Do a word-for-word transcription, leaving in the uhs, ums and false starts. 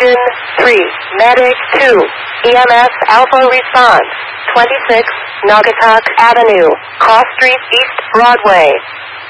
Engine three, Medic two, E M S Alpha response, twenty-six, Naugatuck Avenue, Cross Street East Broadway.